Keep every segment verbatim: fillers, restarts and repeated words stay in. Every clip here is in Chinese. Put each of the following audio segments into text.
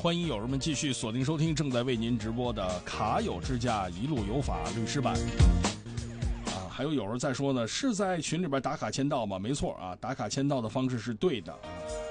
欢迎友人们继续锁定收听正在为您直播的卡友之家一路有法律师版。啊，还有友人在说呢，是在群里边打卡签到吗？没错啊，打卡签到的方式是对的。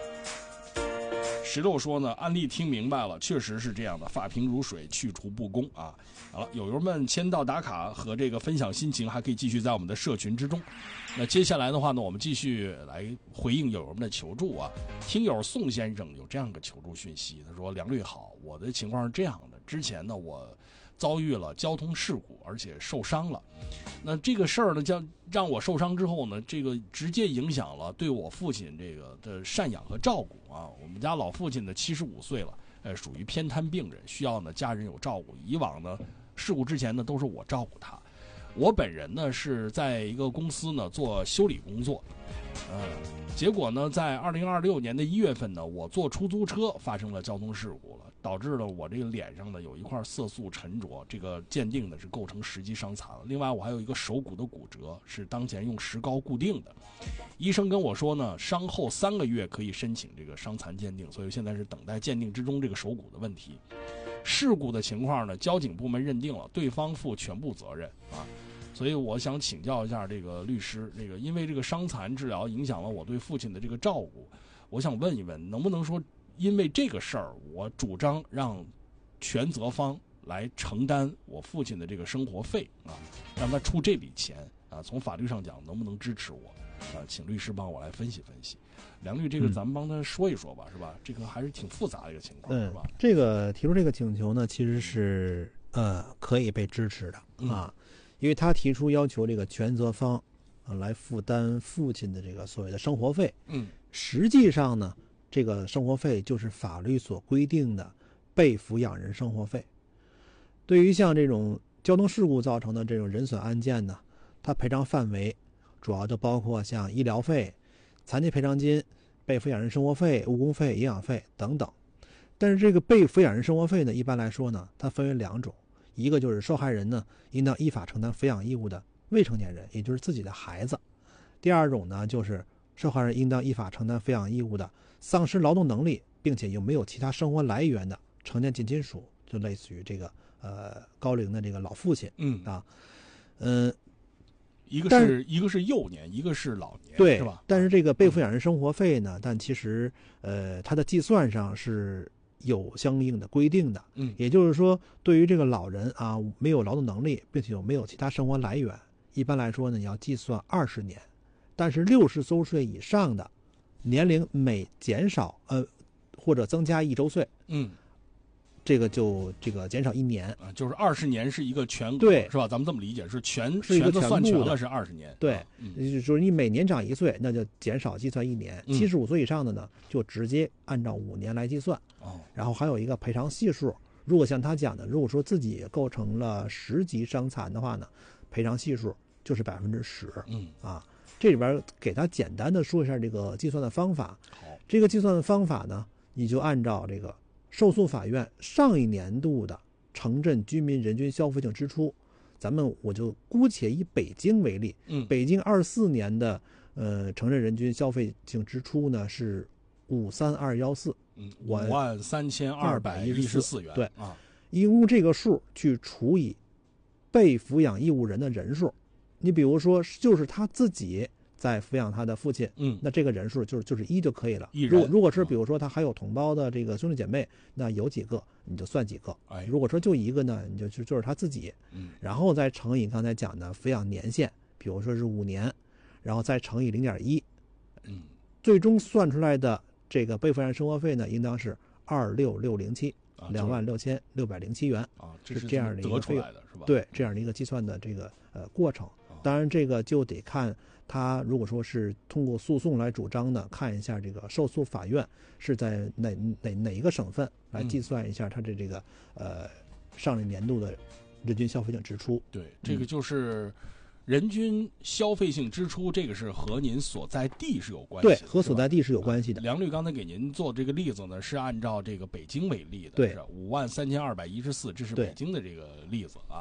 石头说呢，案例听明白了，确实是这样的，发平如水，去除不公啊。好了，友友们签到打卡和这个分享心情，还可以继续在我们的社群之中。那接下来的话呢，我们继续来回应友友们的求助啊。听友宋先生有这样的求助讯息，他说：梁律好，我的情况是这样的，之前呢我遭遇了交通事故，而且受伤了。那这个事儿呢，将让我受伤之后呢，这个直接影响了对我父亲这个的赡养和照顾啊。我们家老父亲呢七十五岁了，呃，属于偏瘫病人，需要呢家人有照顾。以往呢事故之前呢都是我照顾他。我本人呢是在一个公司呢做修理工作，呃，结果呢在二零二六年的一月份呢，我坐出租车发生了交通事故了，导致了我这个脸上呢有一块色素沉着，这个鉴定呢是构成十级伤残了。另外我还有一个手骨的骨折，是当前用石膏固定的。医生跟我说呢，伤后三个月可以申请这个伤残鉴定，所以现在是等待鉴定之中这个手骨的问题。事故的情况呢，交警部门认定了，对方负全部责任啊。所以我想请教一下这个律师，这个因为这个伤残治疗影响了我对父亲的这个照顾，我想问一问，能不能说因为这个事儿，我主张让全责方来承担我父亲的这个生活费啊，让他出这笔钱啊，从法律上讲能不能支持我啊？请律师帮我来分析分析。梁律，这个咱们帮他说一说吧，嗯、是吧？这个还是挺复杂的一个情况， 嗯、 是吧？ 这个提出这个请求呢，其实是呃可以被支持的啊，嗯、因为他提出要求这个全责方啊来负担父亲的这个所谓的生活费。 嗯， 实际上呢，这个生活费就是法律所规定的被抚养人生活费。对于像这种交通事故造成的这种人损案件呢，它赔偿范围主要就包括像医疗费、残疾赔偿金、被抚养人生活费、误工费、营养费等等。但是这个被抚养人生活费呢，一般来说呢，它分为两种，一个就是受害人呢应当依法承担抚养义务的未成年人，也就是自己的孩子；第二种呢，就是受害人应当依法承担抚养义务的丧失劳动能力并且又没有其他生活来源的成年近亲属，就类似于这个呃高龄的这个老父亲。 嗯啊，嗯、呃。 一个是一个是幼年，一个是老年， 对， 是吧？ 但是这个被抚养人生活费呢，嗯、但其实呃，它的计算上是有相应的规定的。 嗯， 也就是说，对于这个老人啊，没有劳动能力，并且有没有其他生活来源，一般来说呢，要计算二十年。但是六十周岁以上的年龄每减少呃或者增加一周岁， 嗯。 这个就这个减少一年啊，就是二十年是一个全对， 是吧？咱们这么理解，是全是一个全算全了是二十年。 对， 啊嗯、 就是你每年长一岁，那就减少计算一年。七十五岁以上的呢，就直接按照五年来计算。 哦， 然后还有一个赔偿系数，如果像他讲的，如果说自己构成了十级伤残的话呢，赔偿系数就是百分之十。 嗯啊，这里边给他简单的说一下这个计算的方法。 好， 这个计算的方法呢，你就按照这个受诉法院上一年度的城镇居民人均消费性支出，咱们我就姑且以北京为例， 嗯， 北京二四年的呃城镇人均消费性支出呢是五三二幺四， 嗯，五万三千二百一十四元， 对啊， 用这个数去除以被抚养义务人的人数，你比如说就是他自己在抚养他的父亲， 嗯， 那这个人数就是就是一就可以了。 一人， 如果如果是比如说他还有同胞的这个兄弟姐妹，那有几个你就算几个。 哎， 如果说就一个呢，你就就就是他自己， 嗯， 然后再乘以刚才讲的抚养年限，比如说是五年，然后再乘以零点一， 嗯， 最终算出来的这个被抚养生活费呢，应当是二六六零七，两万六千六百零七元啊， 是这样的一个得出来的是吧？ 对，这样的一个计算的这个呃过程。当然，这个就得看他如果说是通过诉讼来主张的，看一下这个受诉法院是在哪哪哪一个省份来计算一下他的这个、嗯、呃上一年度的人均消费性支出。 对，这个就是人均消费性支出，这个是和您所在地是有关系的， 对，和所在地是有关系的。 啊、梁律刚才给您做这个例子呢，是按照这个北京为例的， 对， 五万三千二百一十四，这是北京的这个例子啊。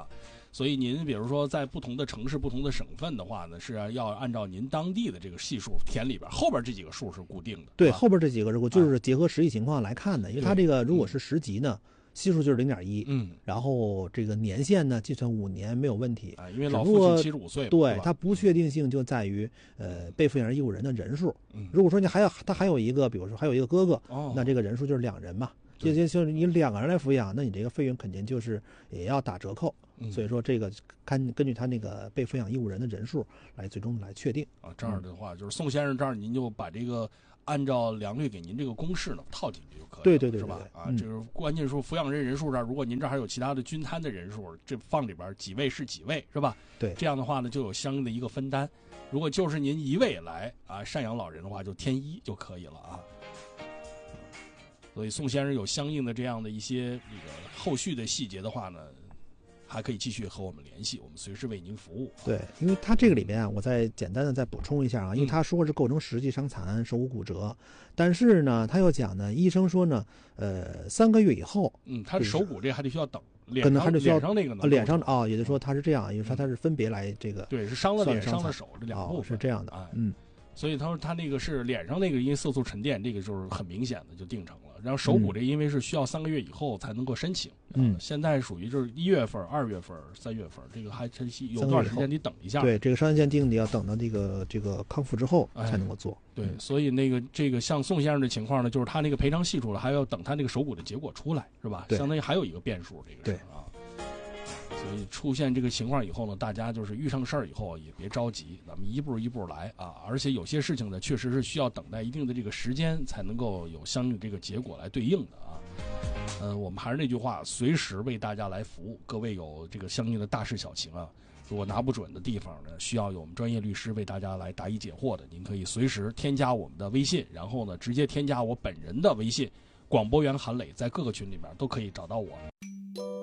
所以您比如说在不同的城市、不同的省份的话呢，是要按照您当地的这个系数填里边，后边这几个数是固定的。 对， 啊、 后边这几个如果就是结合实际情况来看的，因为它这个如果是十级呢，系数就是零点一， 嗯， 然后这个年限呢计算五年没有问题啊，因为老父亲七十五岁， 对，它不确定性就在于呃被抚养人义务人的人数。 嗯， 如果说你还有他还有一个，比如说还有一个哥哥， 哦， 那这个人数就是两人嘛。就就就是你两个人来抚养，那你这个费用肯定就是也要打折扣。 嗯、 所以说这个根根据他那个被抚养义务人的人数来最终来确定啊。这样的话，就是宋先生这儿您就把这个按照梁律给您这个公式呢套进去就可以了， 对对对， 是吧？ 嗯、 啊，这是关键数抚养人人数这儿，如果您这儿还有其他的均摊的人数，这放里边几位是几位，是吧？ 对， 这样的话呢就有相应的一个分担。如果就是您一位来啊赡养老人的话，就添一就可以了啊。所以宋先生有相应的这样的一些这个后续的细节的话呢，还可以继续和我们联系，我们随时为您服务。 对，因为他这个里面啊，我再简单的再补充一下啊，因为他说是构成实际伤残、手骨骨折，但是呢，他又讲呢，医生说呢，呃，三个月以后， 嗯，他的手骨这还得需要等， 可能还得需要脸上那个呢， 脸上啊、哦，也就是说他是这样，因为说他是分别来这个， 对，是伤了脸、伤了手这两部分、 哦、是这样的， 哎、 嗯。 所以他说他那个是脸上那个因为色素沉淀，这个就是很明显的就定成了。然后手骨这因为是需要三个月以后才能够申请， 嗯， 呃、现在属于就是一月份、二月份、三月份，这个还真有段时间得等一下。 对，这个伤残鉴定你要等到这个这个康复之后才能够做。 哎、对，所以那个这个像宋先生的情况呢，就是他那个赔偿系数了，还要等他那个手骨的结果出来，是吧？相当于还有一个变数，这个是啊。所以出现这个情况以后呢，大家就是遇上事儿以后也别着急，咱们一步一步来啊。而且有些事情呢，确实是需要等待一定的这个时间，才能够有相应这个结果来对应的啊。呃，我们还是那句话，随时为大家来服务。各位有这个相应的大事小情啊，如果拿不准的地方呢，需要有我们专业律师为大家来答疑解惑的，您可以随时添加我们的微信，然后呢，直接添加我本人的微信，广播员韩磊，在各个群里面都可以找到我。